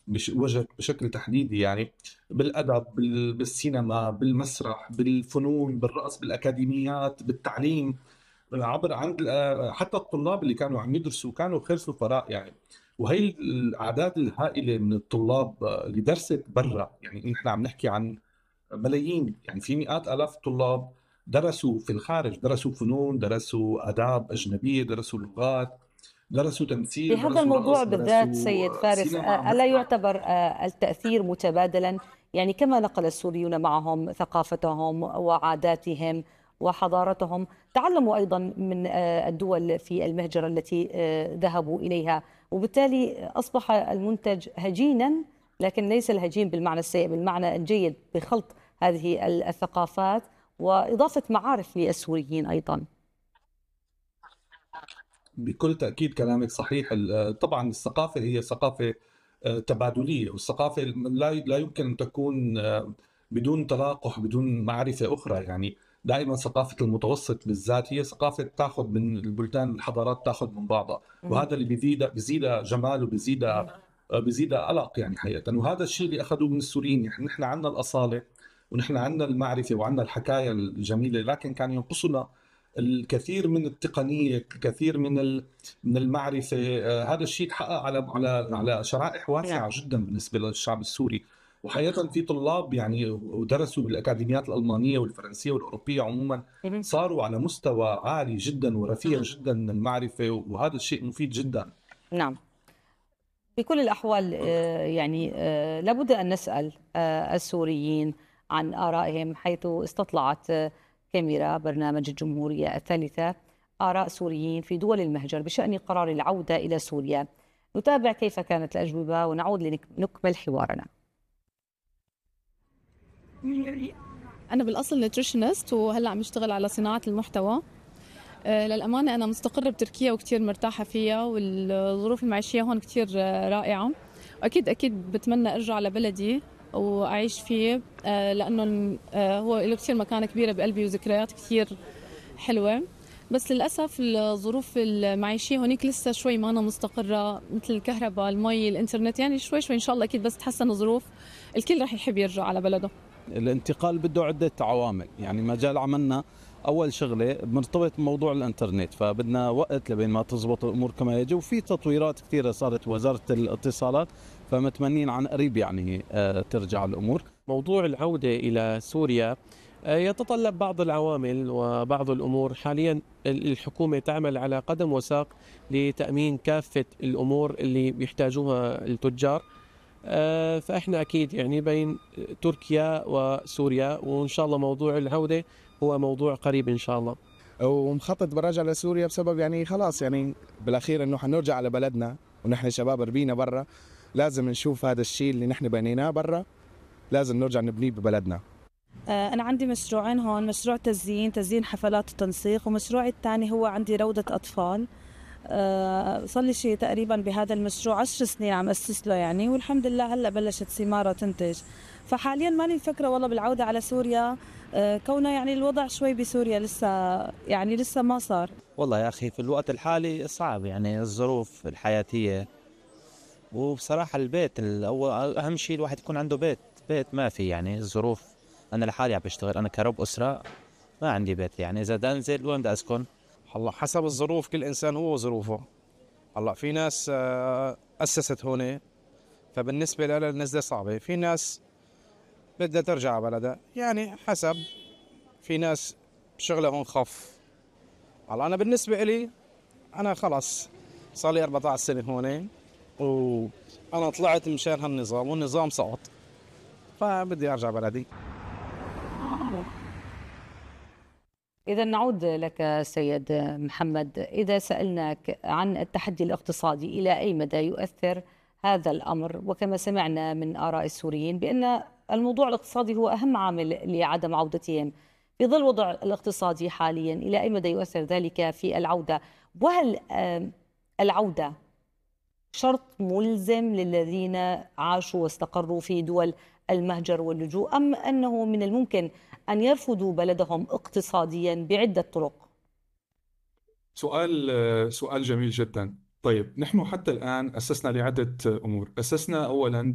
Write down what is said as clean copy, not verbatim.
وجه بشكل تحديدي يعني بالأدب، بالسينما، بالمسرح، بالفنون، بالرقص، بالأكاديميات، بالتعليم، عبر عن حتى الطلاب اللي كانوا عم يدرسوا كانوا خير سفراء يعني. وهي الأعداد الهائلة من الطلاب اللي درست برا، يعني نحن عم نحكي عن ملايين، يعني في مئات آلاف طلاب درسوا في الخارج، درسوا فنون، درسوا آداب أجنبية، درسوا لغات، درسوا تمثيل، بهذا درسوا الموضوع رقص، بالذات درسوا سيد فارس، سينما. عم ألا نحكي عن يعتبر التأثير متبادلا؟ يعني كما نقل السوريون معهم ثقافتهم وعاداتهم وحضارتهم، تعلموا أيضا من الدول في المهجر التي ذهبوا إليها، وبالتالي أصبح المنتج هجينا، لكن ليس الهجين بالمعنى السيء، بالمعنى الجيد، بخلط هذه الثقافات وإضافة معارف للسوريين أيضا. بكل تأكيد كلامك صحيح. طبعا الثقافة هي ثقافة تبادلية، والثقافة لا يمكن أن تكون بدون تلاقح، بدون معرفة أخرى يعني. دائما ثقافة المتوسط بالذات هي ثقافة تأخذ من البلدان، الحضارات تأخذ من بعضها، مهم. وهذا اللي بيزيدها جمال، بيزيدها ألق يعني حقيقة. وهذا الشيء اللي أخذوه من السوريين. يعني نحن عندنا الأصالة، ونحن عندنا المعرفة، وعندنا الحكاية الجميلة، لكن كان ينقصنا الكثير من التقنية، الكثير من المعرفة. هذا الشيء تحقق على شرائح نعم. واسعة جدا بالنسبة للشعب السوري. وحقيقة في طلاب يعني ودرسوا بالأكاديميات الألمانية والفرنسية والأوروبية عموما، مهم. صاروا على مستوى عالي جدا ورفيع جدا من المعرفة، وهذا الشيء مفيد جدا. نعم. بكل الأحوال يعني لابد أن نسأل السوريين عن آرائهم، حيث استطلعت كاميرا برنامج الجمهورية الثالثة آراء سوريين في دول المهجر بشأن قرار العودة إلى سوريا. نتابع كيف كانت الأجوبة ونعود لنكمل حوارنا. أنا بالأصل نيوتريشنست وهلأ عم بشتغل على صناعة المحتوى. للأمانة أنا مستقرة بتركيا وكتير مرتاحة فيها، والظروف المعيشية هون كتير رائعة. وأكيد أكيد بتمنى أرجع على بلدي وأعيش فيه، لأنه هو له كتير مكانة كبيرة بقلبي وذكريات كتير حلوة. بس للأسف الظروف المعيشية هونيك لسه شوي ما أنا مستقرة، مثل الكهرباء، المي، الإنترنت، يعني شوي شوي إن شاء الله أكيد بس تحسن الظروف الكل رح يحب يرجع على بلده. الانتقال بده عدة عوامل، يعني مجال عملنا أول شغلة مرتبط بموضوع الإنترنت، فبدنا وقت لبين ما تزبط الأمور كما يجب، وفي تطويرات كثيرة صارت وزارة الاتصالات، فمتمنين عن قريب يعني ترجع الأمور. موضوع العودة إلى سوريا يتطلب بعض العوامل وبعض الأمور. حاليا الحكومة تعمل على قدم وساق لتأمين كافة الأمور اللي بيحتاجوها التجار. فإحنا أكيد يعني بين تركيا وسوريا، وإن شاء الله موضوع العودة هو موضوع قريب إن شاء الله. ومخطط براجع لسوريا بسبب يعني خلاص يعني بالاخير انه حنرجع على بلدنا، ونحن شباب ربينا برا، لازم نشوف هذا الشيء اللي نحن بنيناه برا لازم نرجع نبنيه ببلدنا. أنا عندي مشروعين هون، مشروع تزيين حفلات وتنسيق، ومشروعي الثاني هو عندي روضة أطفال. صار لي شيء تقريبا بهذا المشروع 10 سنين عم أسس له يعني، والحمد لله هلا بلشت ثماره تنتج. فحاليا ماني مفكرة والله بالعودة على سوريا، كونه يعني الوضع شوي بسوريا لسه يعني لسه ما صار. والله يا أخي في الوقت الحالي صعب، يعني الظروف الحياتية، وبصراحة البيت الأول أهم شيء، الواحد يكون عنده بيت ما في يعني الظروف. أنا لحالي عم بشتغل، أنا كرب أسرة، ما عندي بيت، يعني إذا بدي أنزل وين بدي أسكن؟ هلا حسب الظروف، كل إنسان هو وظروفه. هلا في ناس أسست هون، فبالنسبة لها النزلة صعبة. في ناس بدها ترجع على بلدها، يعني حسب. في ناس شغلها هون خف. هلا أنا بالنسبة إلي أنا خلص صار لي 14 سنة هون، وأنا طلعت مشان هالنظام والنظام سقط، فبدي أرجع بلدي. إذا نعود لك سيد محمد، إذا سألناك عن التحدي الاقتصادي، إلى أي مدى يؤثر هذا الأمر؟ وكما سمعنا من آراء السوريين بأن الموضوع الاقتصادي هو أهم عامل لعدم عودتهم، في ظل الوضع الاقتصادي حاليا إلى أي مدى يؤثر ذلك في العودة؟ وهل العودة شرط ملزم للذين عاشوا واستقروا في دول المهجر واللجوء، أم أنه من الممكن أن يرفضوا بلدهم اقتصاديا بعدة طرق؟ سؤال جميل جدا. طيب نحن حتى الآن أسسنا لعدة أمور. أسسنا أولا